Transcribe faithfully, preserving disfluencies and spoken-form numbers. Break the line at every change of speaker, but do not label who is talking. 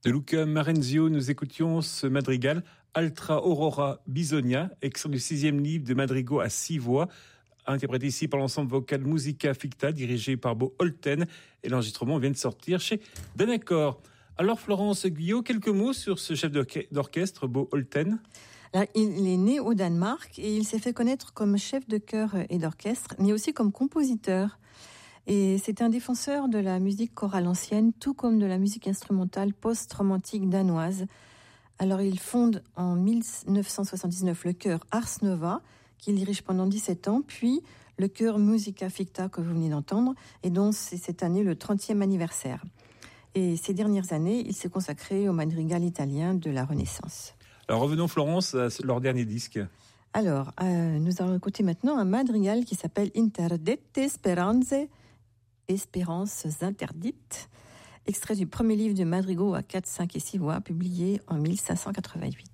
De Luca Marenzio, nous écoutions ce madrigal Altra Aurora Bisogna, extrait du sixième livre de madrigaux à six voix, interprété ici par l'ensemble vocal Musica Ficta, dirigé par Bo Holten, et l'enregistrement vient de sortir chez Danacor. Alors Florence Guyot, quelques mots sur ce chef d'orchestre, Bo Holten?
Alors, il est né au Danemark et il s'est fait connaître comme chef de chœur et d'orchestre, mais aussi comme compositeur. Et c'est un défenseur de la musique chorale ancienne, tout comme de la musique instrumentale post-romantique danoise. Alors il fonde en dix-neuf cent soixante-dix-neuf le chœur Ars Nova, qu'il dirige pendant dix-sept ans, puis le chœur Musica Ficta que vous venez d'entendre, et dont c'est cette année le trentième anniversaire. Et ces dernières années, il s'est consacré au madrigal italien de la Renaissance.
Alors revenons Florence à leur dernier disque.
Alors, euh, nous allons écouter maintenant un madrigal qui s'appelle Interdette Speranze, Espérances interdites, extrait du premier livre de madrigaux à quatre, cinq et six voix, publié en mille cinq cent quatre-vingt-huit.